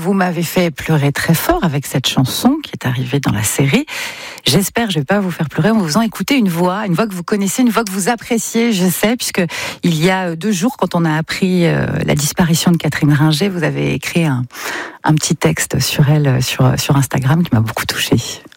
vous m'avez fait pleurer très fort avec cette chanson qui est arrivée dans la série. J'espère que je ne vais pas vous faire pleurer en vous faisant écouter une voix que vous connaissez, une voix que vous appréciez, je sais, puisque il y a 2 jours, quand on a appris la disparition de Catherine Ringer, vous avez écrit un petit texte sur elle sur Instagram qui m'a beaucoup touchée.